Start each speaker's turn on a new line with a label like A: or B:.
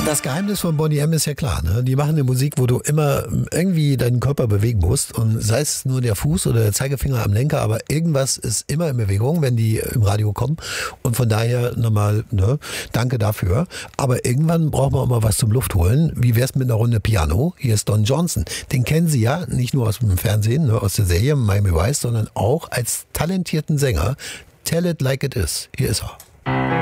A: Das Geheimnis von Boney M ist ja klar, ne? Die machen eine Musik, wo du immer irgendwie deinen Körper bewegen musst und sei es nur der Fuß oder der Zeigefinger am Lenker, aber irgendwas ist immer in Bewegung, wenn die im Radio kommen und von daher nochmal, ne, danke dafür. Aber irgendwann braucht man auch mal was zum Luft holen. Wie wär's mit einer Runde Piano? Hier ist Don Johnson. Den kennen Sie ja nicht nur aus dem Fernsehen, ne, aus der Serie Miami Vice, sondern auch als talentierten Sänger. Tell It Like It Is. Hier ist er.